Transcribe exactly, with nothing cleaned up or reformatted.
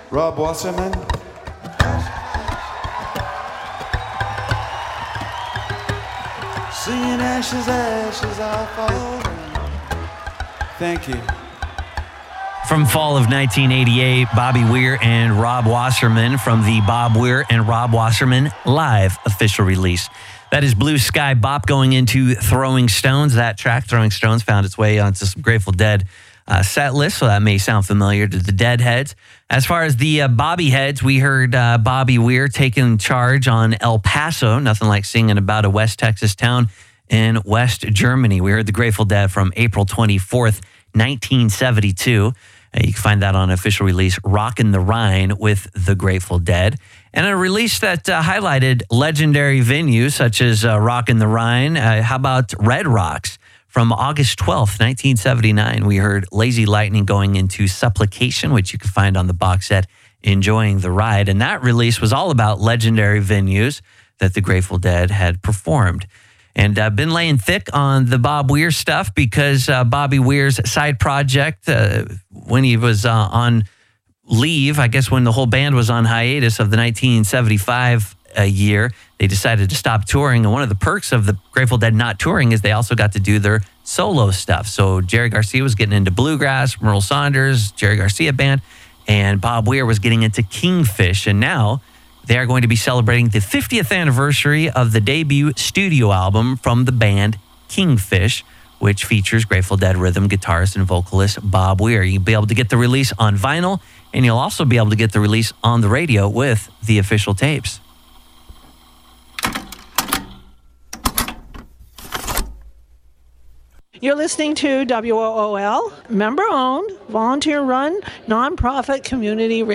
Rob Wasserman. Singing ashes, ashes are falling. Thank you. From fall of nineteen eighty-eight, Bobby Weir and Rob Wasserman from the Bob Weir and Rob Wasserman live official release. That is Blue Sky Bop going into Throwing Stones. That track, Throwing Stones, found its way onto some Grateful Dead uh, set list, so that may sound familiar to the Deadheads. As far as the uh, Bobby Heads, we heard uh, Bobby Weir taking charge on El Paso. Nothing like singing about a West Texas town in West Germany. We heard the Grateful Dead from April twenty-fourth, nineteen seventy-two. Uh, you can find that on official release, Rockin' the Rhine with the Grateful Dead. And a release that uh, highlighted legendary venues such as uh, Rockin' the Rhine. Uh, how about Red Rocks? From August twelfth, nineteen seventy-nine, we heard Lazy Lightning going into Supplication, which you can find on the box set Enjoying the Ride. And that release was all about legendary venues that the Grateful Dead had performed. And I've uh, been laying thick on the Bob Weir stuff because uh, Bobby Weir's side project, uh, when he was uh, on leave, I guess when the whole band was on hiatus of the nineteen seventy-five uh, year, they decided to stop touring. And one of the perks of the Grateful Dead not touring is they also got to do their solo stuff. So Jerry Garcia was getting into bluegrass, Merle Saunders, Jerry Garcia Band, and Bob Weir was getting into Kingfish. And now they are going to be celebrating the fiftieth anniversary of the debut studio album from the band Kingfish, which features Grateful Dead rhythm guitarist and vocalist Bob Weir. You'll be able to get the release on vinyl, and you'll also be able to get the release on the radio with the official tapes. You're listening to W O O L, member-owned, volunteer-run, nonprofit community radio.